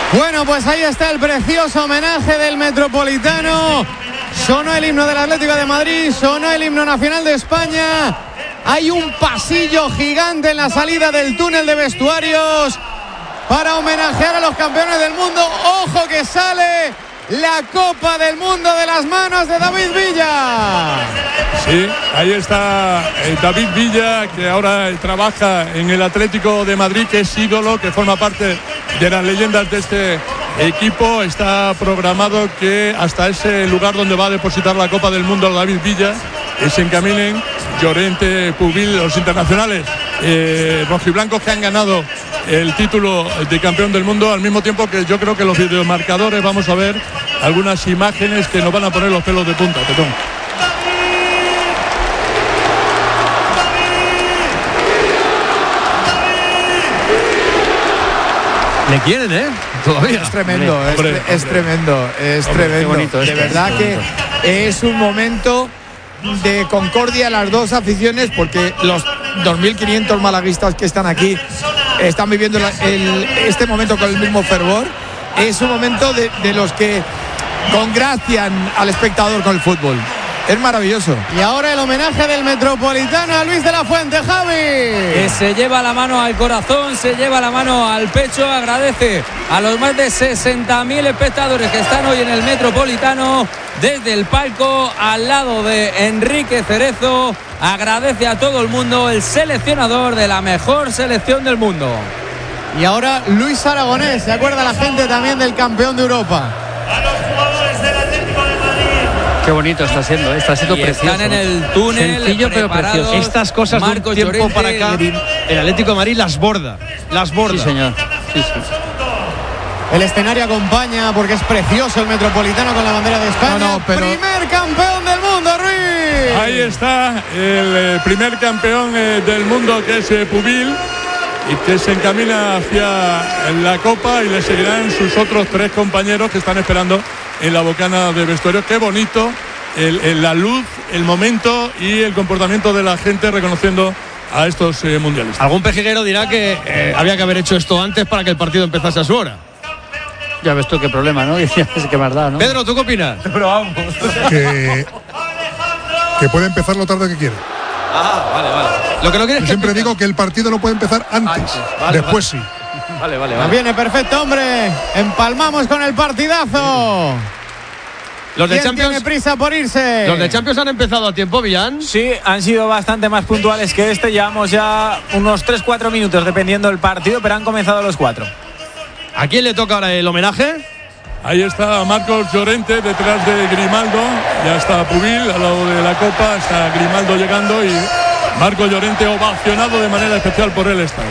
Bueno, pues ahí está el precioso homenaje del Metropolitano. Sonó el himno del Atlético de Madrid, sonó el himno nacional de España. Hay un pasillo gigante en la salida del túnel de vestuarios para homenajear a los campeones del mundo. ¡Ojo que sale la Copa del Mundo de las manos de David Villa! Sí, ahí está David Villa, que ahora trabaja en el Atlético de Madrid, que es ídolo, que forma parte de las leyendas de este equipo. Está programado que hasta ese lugar donde va a depositar la Copa del Mundo David Villa se encaminen Llorente, Pubil, los internacionales rojiblancos que han ganado el título de campeón del mundo, al mismo tiempo que yo creo que los videomarcadores vamos a ver algunas imágenes que nos van a poner los pelos de punta, Petón. Le quieren, todavía. Es tremendo, es tremendo. Qué bonito, de verdad que es un momento de concordia las dos aficiones, porque los 2.500 malaguistas que están aquí están viviendo este momento con el mismo fervor. Es un momento de los que congracian al espectador con el fútbol. Es maravilloso. Y ahora el homenaje del Metropolitano a Luis de la Fuente, Javi. Que se lleva la mano al corazón, se lleva la mano al pecho, agradece a los más de 60.000 espectadores que están hoy en el Metropolitano desde el palco al lado de Enrique Cerezo. Agradece a todo el mundo, el seleccionador de la mejor selección del mundo. Y ahora Luis Aragonés, se acuerda la gente también del campeón de Europa. A los jugadores del Atlético de Madrid. Qué bonito está siendo precioso. Están en el túnel, sencillo pero precioso. Estas cosas de un tiempo Llorente, para acá, el Atlético de Madrid las borda. Sí, señor. Sí. El escenario acompaña porque es precioso el Metropolitano con la bandera de España. Primer campeón del mundo, Ruiz. Ahí está el primer campeón del mundo, que es Pubil, y que se encamina hacia la Copa, y le seguirán sus otros 3 compañeros que están esperando en la bocana de vestuario. Qué bonito la luz, el momento y el comportamiento de la gente reconociendo a estos mundialistas. Algún pejiguero dirá que había que haber hecho esto antes para que el partido empezase a su hora. Ya ves tú qué problema, ¿no? Es que más da, ¿no? Pedro, ¿tú qué opinas? Pero vamos. Que puede empezar lo tarde que quiere. Vale. Lo que no quiere es siempre digo que el partido no puede empezar antes. Después sí. Vale. Viene perfecto, hombre. Empalmamos con el partidazo. Los de ¿Quién Champions tiene prisa por irse? Los de Champions han empezado a tiempo, Villán. Sí, han sido bastante más puntuales que este. Llevamos ya unos 3-4 minutos dependiendo del partido, pero han comenzado los 4. ¿A quién le toca ahora el homenaje? Ahí está Marcos Llorente detrás de Grimaldo. Ya está Pubil al lado de la Copa. Está Grimaldo llegando y Marcos Llorente ovacionado de manera especial por el estadio.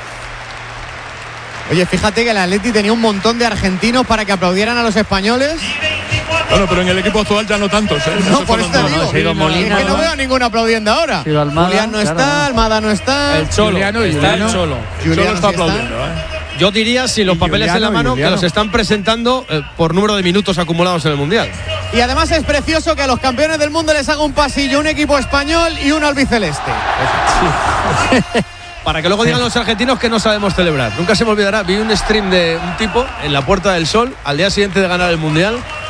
Oye, fíjate que el Atleti tenía un montón de argentinos para que aplaudieran a los españoles. Bueno, pero en el equipo actual ya no tantos, ¿eh? No, por eso digo. Se ha ido Molina, es que no veo a ninguno aplaudiendo ahora. Almada, Julián no está, claro. Almada no está. El Cholo, está el Cholo. Juliano está sí aplaudiendo, Yo diría, si los papeles en la mano, que los están presentando por número de minutos acumulados en el Mundial. Y además es precioso que a los campeones del mundo les haga un pasillo un equipo español y uno albiceleste. Para que luego digan los argentinos que no sabemos celebrar. Nunca se me olvidará, vi un stream de un tipo en la Puerta del Sol al día siguiente de ganar el Mundial,